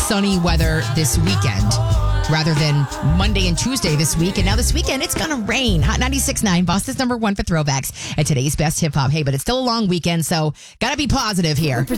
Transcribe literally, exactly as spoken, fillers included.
sunny weather this weekend rather than Monday and Tuesday this week. And now this weekend, it's going to rain. Hot ninety-six point nine, Boston's number one for throwbacks at today's best hip hop. Hey, but it's still a long weekend, so got to be positive here.